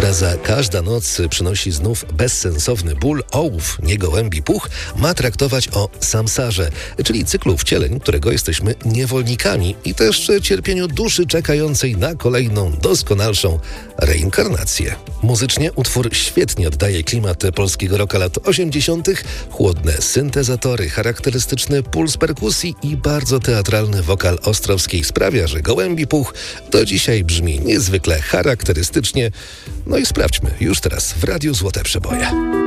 obraza Każda noc przynosi znów bezsensowny ból, ołów, nie gołębi puch, ma traktować o samsarze, czyli cyklu wcieleń, którego jesteśmy niewolnikami i też cierpieniu duszy czekającej na kolejną, doskonalszą reinkarnację. Muzycznie utwór świetnie oddaje klimat polskiego rocka lat 80., chłodne syntezatory, charakterystyczny puls perkusji i bardzo teatralny wokal Ostrowskiej sprawia, że Gołębi Puch do dzisiaj brzmi niezwykle charakterystycznie. No i sprawdźmy już teraz w Radiu Złote Przeboje.